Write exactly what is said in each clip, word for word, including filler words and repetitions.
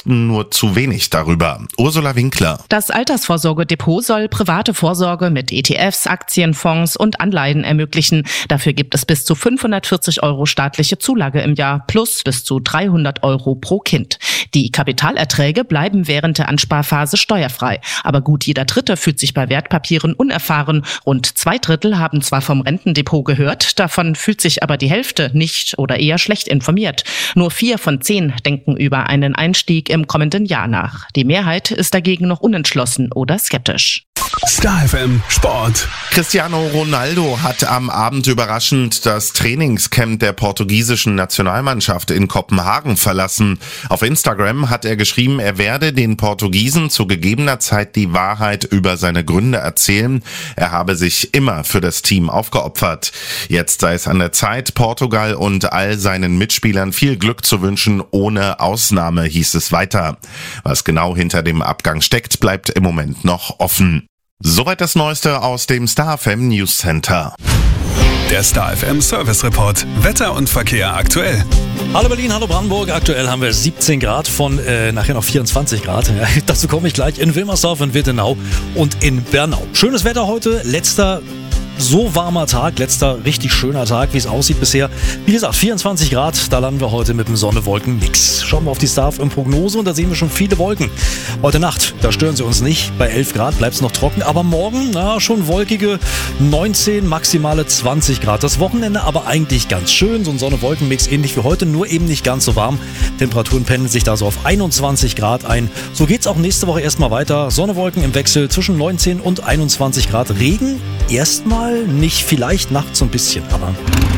wussten nur zu wenig darüber. Ursula Winkler. Das Altersvorsorgedepot soll private Vorsorge mit E T Fs, Aktienfonds und Anleihen ermöglichen. Dafür gibt es bis zu fünfhundertvierzig Euro staatliche Zulage im Jahr plus bis zu dreihundert Euro pro Kind. Die Kapitalerträge bleiben während der Ansparphase steuerfrei. Aber gut jeder Dritte fühlt sich bei Wertpapieren unerfahren. Rund zwei Drittel haben zwar vom Rentendepot gehört, davon fühlt sich aber die Hälfte nicht oder eher schlecht informiert. Nur vier von zehn denken über einen Einstieg im kommenden Jahr nach. Die Mehrheit ist dagegen noch unentschlossen oder skeptisch. Star F M Sport. Cristiano Ronaldo hat am Abend überraschend das Trainingscamp der portugiesischen Nationalmannschaft in Kopenhagen verlassen. Auf Instagram hat er geschrieben, er werde den Portugiesen zu gegebener Zeit die Wahrheit über seine Gründe erzählen. Er habe sich immer für das Team aufgeopfert. Jetzt sei es an der Zeit, Portugal und all seinen Mitspielern viel Glück zu wünschen, ohne Ausnahme, hieß es weiter. Was genau hinter dem Abgang steckt, bleibt im Moment noch offen. Soweit das Neueste aus dem Star F M News Center. Der Star F M Service Report. Wetter und Verkehr aktuell. Hallo Berlin, hallo Brandenburg. Aktuell haben wir siebzehn Grad von äh, nachher noch vierundzwanzig Grad. Ja, dazu komme ich gleich in Wilmersdorf, in Wittenau und in Bernau. Schönes Wetter heute, letzter so warmer Tag, letzter richtig schöner Tag, wie es aussieht bisher. Wie gesagt, vierundzwanzig Grad, da landen wir heute mit dem Sonne-Wolken-Mix. Schauen wir auf die Star F M-Prognose und da sehen wir schon viele Wolken. Heute Nacht, da stören sie uns nicht. Bei elf Grad bleibt es noch trocken, aber morgen, na, schon wolkige neunzehn, maximale zwanzig Grad. Das Wochenende aber eigentlich ganz schön, so ein Sonne-Wolken-Mix ähnlich wie heute, nur eben nicht ganz so warm. Temperaturen pendeln sich da so auf einundzwanzig Grad ein. So geht's auch nächste Woche erstmal weiter. Sonne-Wolken im Wechsel zwischen neunzehn und einundzwanzig Grad. Regen erstmal nicht, vielleicht nachts so ein bisschen, aber...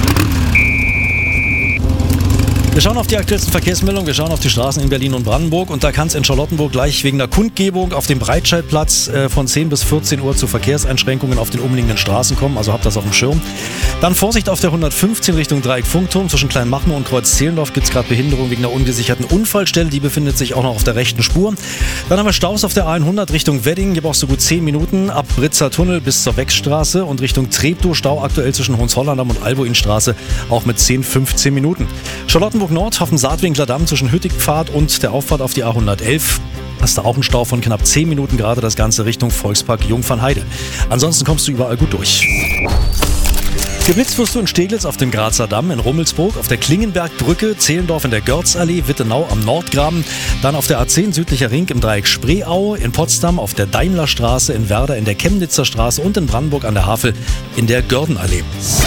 Wir schauen auf die aktuellsten Verkehrsmeldungen, wir schauen auf die Straßen in Berlin und Brandenburg und da kann es in Charlottenburg gleich wegen der Kundgebung auf dem Breitscheidplatz äh, von zehn bis vierzehn Uhr zu Verkehrseinschränkungen auf den umliegenden Straßen kommen, also habt das auf dem Schirm. Dann Vorsicht auf der hundertfünfzehn Richtung Dreieck-Funkturm, zwischen Kleinmachnow und Kreuz-Zehlendorf gibt es gerade Behinderung wegen der ungesicherten Unfallstelle, die befindet sich auch noch auf der rechten Spur. Dann haben wir Staus auf der A hundert Richtung Wedding, hier brauchst du gut zehn Minuten, ab Britzer Tunnel bis zur Wechstraße und Richtung Treptow Stau aktuell zwischen Hohenzollern-Damm und Albuinstraße auch mit zehn, fünfzehn Minuten. Charlottenburg Nord, Hafen-Saatwinkler Damm zwischen Hüttigpfad und der Auffahrt auf die A hundertelf. Hast du auch einen Stau von knapp zehn Minuten gerade, das Ganze Richtung Volkspark Jungfernheide. Ansonsten kommst du überall gut durch. Geblitzt wirst du in Steglitz auf dem Grazer Damm, in Rummelsburg, auf der Klingenbergbrücke, Zehlendorf in der Görzallee, Wittenau am Nordgraben, dann auf der A zehn südlicher Ring im Dreieck Spreeau, in Potsdam auf der Daimlerstraße, in Werder in der Chemnitzer Straße und in Brandenburg an der Havel in der Gördenallee.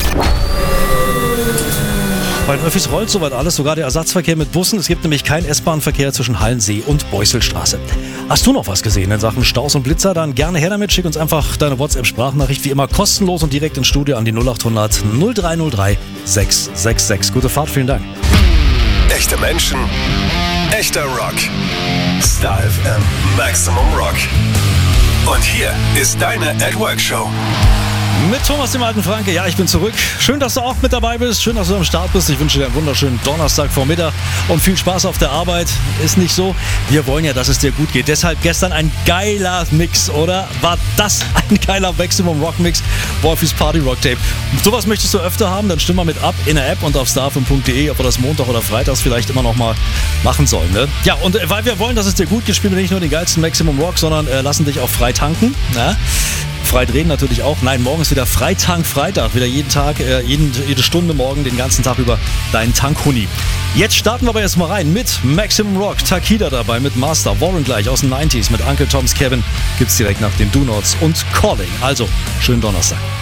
Bei den Öffis rollt soweit alles, sogar der Ersatzverkehr mit Bussen. Es gibt nämlich keinen S-Bahn-Verkehr zwischen Hallensee und Beuselstraße. Hast du noch was gesehen in Sachen Staus und Blitzer? Dann gerne her damit. Schick uns einfach deine WhatsApp-Sprachnachricht wie immer kostenlos und direkt ins Studio an die null acht hundert null drei null drei sechs sechs sechs. Gute Fahrt, vielen Dank. Echte Menschen, echter Rock. Star F M Maximum Rock. Und hier ist deine At Work Show. Mit Thomas, dem alten Franke. Ja, ich bin zurück. Schön, dass du auch mit dabei bist. Schön, dass du am Start bist. Ich wünsche dir einen wunderschönen Donnerstagvormittag und viel Spaß auf der Arbeit. Ist nicht so? Wir wollen ja, dass es dir gut geht. Deshalb gestern ein geiler Mix, oder? War das ein geiler Maximum Rock Mix? Wolfis Party Rock Tape. Sowas möchtest du öfter haben? Dann stimm mal mit ab in der App und auf starfm punkt de, ob wir das Montag oder Freitags vielleicht immer noch mal machen sollen. Ne? Ja, und äh, weil wir wollen, dass es dir gut geht, spielen wir nicht nur den geilsten Maximum Rock, sondern äh, lassen dich auch frei tanken. Na? Frei drehen natürlich auch. Nein, morgen ist wieder Freitank-Freitag. Wieder jeden Tag, äh, jeden, jede Stunde morgen, den ganzen Tag über deinen Tank-Huni. Jetzt starten wir aber erstmal rein mit Maximum Rock. Takida dabei mit Master. Warren gleich aus den neunziger mit Uncle Tom's Cabin. Gibt's direkt nach den Do Nots und Calling. Also, schönen Donnerstag.